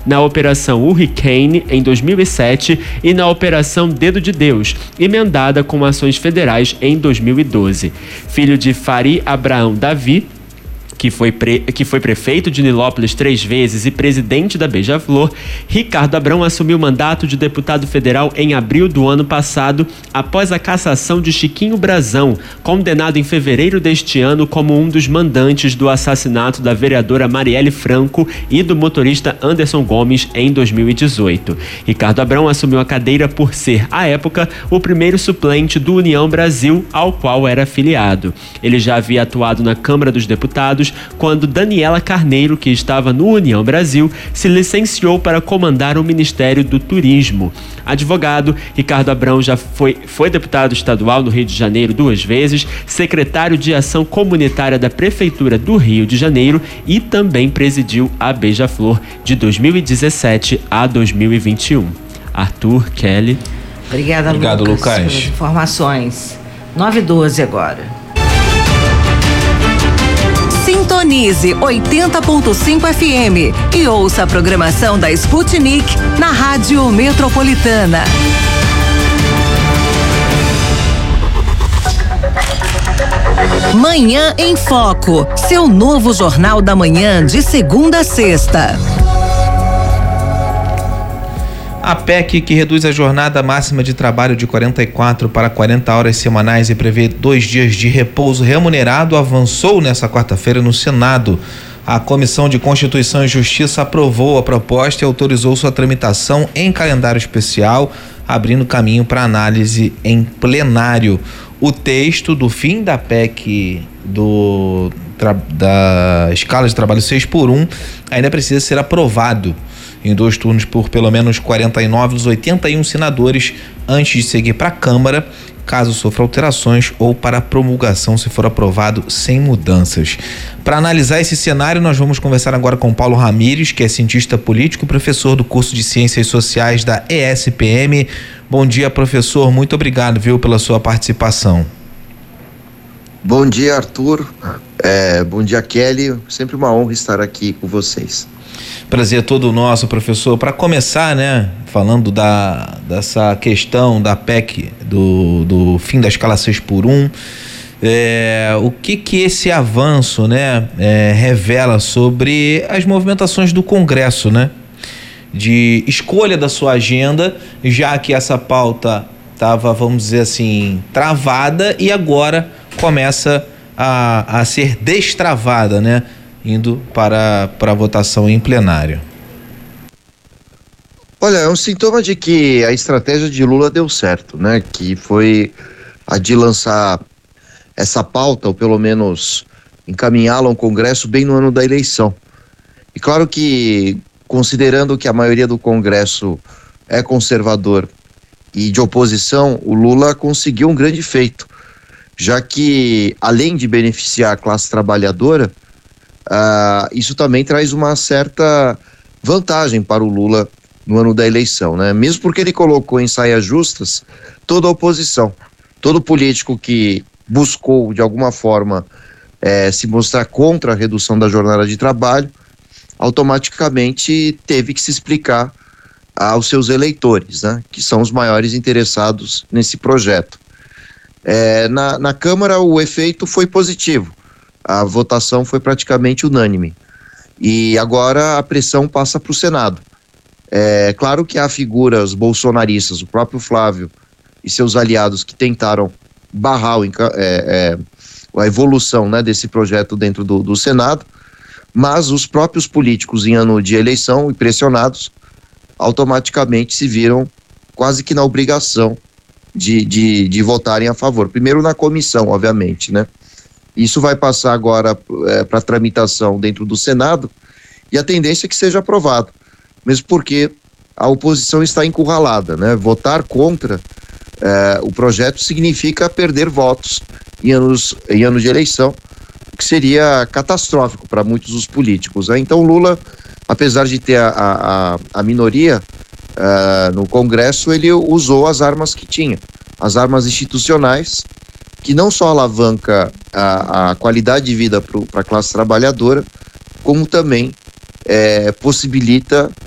na Operação Hurricane em 2007 e na Operação Dedo de Deus, emendada com ações federais em 2012. Filho de Fari Abraão Davi, que foi prefeito de Nilópolis 3 vezes e presidente da Beija-Flor, Ricardo Abrão assumiu o mandato de deputado federal em abril do ano passado, após a cassação de Chiquinho Brazão, condenado em fevereiro deste ano como um dos mandantes do assassinato da vereadora Marielle Franco e do motorista Anderson Gomes em 2018. Ricardo Abrão assumiu a cadeira por ser, à época, o primeiro suplente do União Brasil, ao qual era afiliado. Ele já havia atuado na Câmara dos Deputados quando Daniela Carneiro, que estava no União Brasil, se licenciou para comandar o Ministério do Turismo. Advogado, Ricardo Abrão já foi deputado estadual no Rio de Janeiro 2 vezes, secretário de Ação Comunitária da Prefeitura do Rio de Janeiro e também presidiu a Beija-Flor de 2017 a 2021. Arthur, Kelly. Obrigado, Lucas. Pelas informações. 9h12 agora. Sintonize 80.5 FM e ouça a programação da Sputnik na Rádio Metropolitana. Manhã em Foco, seu novo jornal da manhã de segunda a sexta. A PEC, que reduz a jornada máxima de trabalho de 44 para 40 horas semanais e prevê 2 dias de repouso remunerado, avançou nesta quarta-feira no Senado. A Comissão de Constituição e Justiça aprovou a proposta e autorizou sua tramitação em calendário especial, abrindo caminho para análise em plenário. O texto do fim da PEC da escala de trabalho 6x1 ainda precisa ser aprovado em 2 turnos por pelo menos 49 dos 81 senadores antes de seguir para a Câmara, caso sofra alterações, ou para promulgação se for aprovado sem mudanças. Para analisar esse cenário, nós vamos conversar agora com Paulo Ramires, que é cientista político e professor do curso de Ciências Sociais da ESPM. Bom dia, professor. Muito obrigado, pela sua participação. Bom dia, Arthur. Bom dia, Kelly. Sempre uma honra estar aqui com vocês. Prazer todo nosso, professor. Para começar, falando dessa questão da PEC do fim da escala 6x1, o que esse avanço, revela sobre as movimentações do Congresso, de escolha da sua agenda, já que essa pauta estava, vamos dizer assim, travada e agora começa a ser destravada, indo para a votação em plenário. Olha, é um sintoma de que a estratégia de Lula deu certo, que foi a de lançar essa pauta, ou pelo menos encaminhá-la ao Congresso bem no ano da eleição. E claro que, considerando que a maioria do Congresso é conservador e de oposição, o Lula conseguiu um grande feito, já que, além de beneficiar a classe trabalhadora, isso também traz uma certa vantagem para o Lula no ano da eleição, mesmo porque ele colocou em saias justas toda a oposição, todo político que buscou de alguma forma se mostrar contra a redução da jornada de trabalho, automaticamente teve que se explicar aos seus eleitores, que são os maiores interessados nesse projeto. Na Câmara o efeito foi positivo. A votação foi praticamente unânime. E agora a pressão passa para o Senado. É claro que há figuras bolsonaristas, o próprio Flávio e seus aliados, que tentaram barrar a evolução desse projeto dentro do Senado, mas os próprios políticos em ano de eleição, e pressionados, automaticamente se viram quase que na obrigação de votarem a favor. Primeiro na comissão, obviamente, Isso vai passar agora para tramitação dentro do Senado e a tendência é que seja aprovado, mesmo porque a oposição está encurralada, Votar contra o projeto significa perder votos em ano de eleição, o que seria catastrófico para muitos dos políticos. Então Lula, apesar de ter a minoria no Congresso, ele usou as armas que tinha, as armas institucionais, que não só alavanca a qualidade de vida para a classe trabalhadora, como também possibilita